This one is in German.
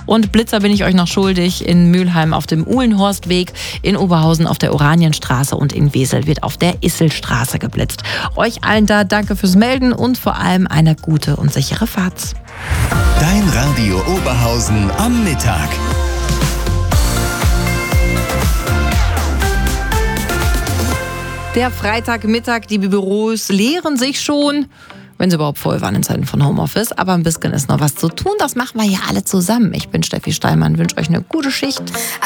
Und Blitzer bin ich euch noch schuldig. In Mülheim auf dem Uhlenhorstweg, in Oberhausen auf der Oranienstraße und in Wesel wird auf der Isselstraße geblitzt. Euch allen da danke fürs Melden und vor allem eine gute und sichere Fahrt. Dein Radio Oberhausen am Mittag. Der Freitagmittag, die Büros leeren sich schon, wenn sie überhaupt voll waren in Zeiten von Homeoffice. Aber ein bisschen ist noch was zu tun, das machen wir ja alle zusammen. Ich bin Steffi Steinmann, wünsche euch eine gute Schicht.